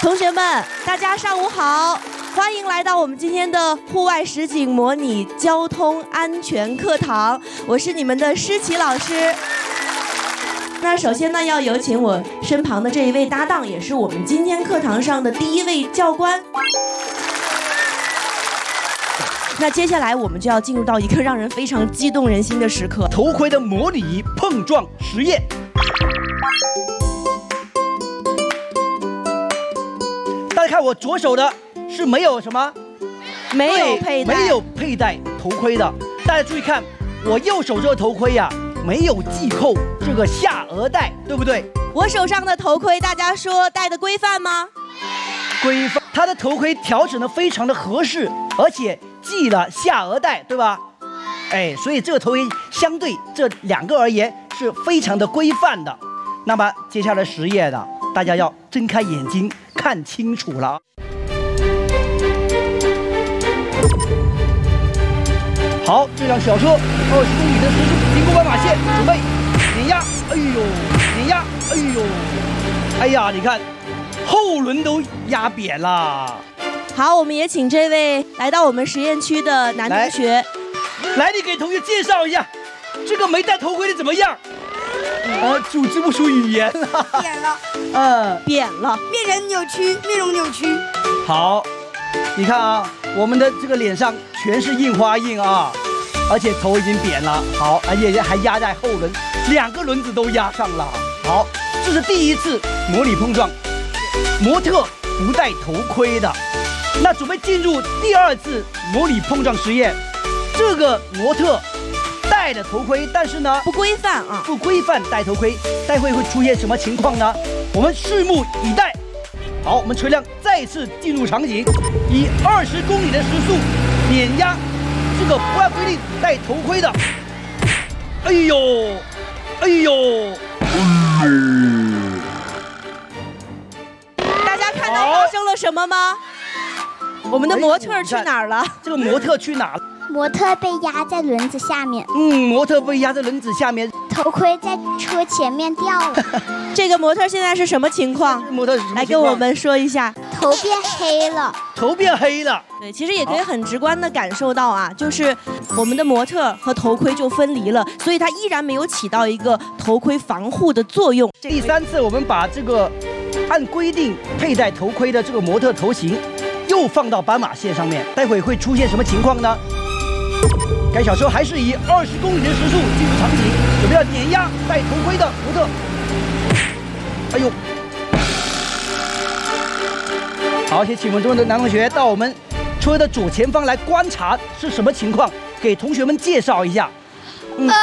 同学们，大家上午好，欢迎来到我们今天的户外实景模拟交通安全课堂，我是你们的诗琪老师。那首先呢，要有请我身旁的这一位搭档，也是我们今天课堂上的第一位教官。那接下来我们就要进入到一个让人非常激动人心的时刻—— 头盔的模拟碰撞实验。大家看我左手的是没有什么？没有佩戴头盔的。大家注意看，我右手这个头盔呀，没有系扣这个下颚带，对不对？ 我手上的头盔，大家说戴的规范吗？ 规范。它的头盔调整的非常的合适，而且系了下颚带，对吧？哎，所以这个头盔相对这两个而言是非常的规范的。那么接下来实验呢，大家要睁开眼睛看清楚了。好，这辆小车20公里的时速经过斑马线，准备碾压，哎呦，碾压，哎呦，哎呀，你看后轮都压扁了。 好，我们也请这位来到我们实验区的男同学， 来，你给同学介绍一下，这个没戴头盔的怎么样？组织不出语言了， 扁了， 扁了， 面容扭曲。 好，你看啊，我们的这个脸上全是印花印啊，而且头已经扁了。好，而且还压在后轮，2个轮子都压上了。好，这是第一次模拟碰撞，模特不戴头盔的。那准备进入第2次模拟碰撞实验，这个模特戴了头盔，但是呢不规范啊， 不规范戴头盔，待会会出现什么情况呢？我们拭目以待。好，我们车辆再次进入场景，以20公里的时速碾压这个不按规定戴头盔的。哎呦，哎呦！ 大家看到发生了什么吗？我们的模特去哪儿了？ 这个模特去哪了？ 模特被压在轮子下面。 模特被压在轮子下面。 头盔在车前面掉了。 这个模特现在是什么情况？ 模特是什么情况？ 来跟我们说一下。 头变黑了。 头变黑了。 对，其实也可以很直观的感受到啊，就是我们的模特和头盔就分离了，所以它依然没有起到一个头盔防护的作用。 第3次我们把这个按规定佩戴头盔的这个模特头型又放到斑马线上面，待会会出现什么情况呢？该小车还是以20公里的时速进入场景，准备要碾压戴头盔的模特。哎呦！好，先请我们中的男同学到我们车的左前方来观察是什么情况，给同学们介绍一下。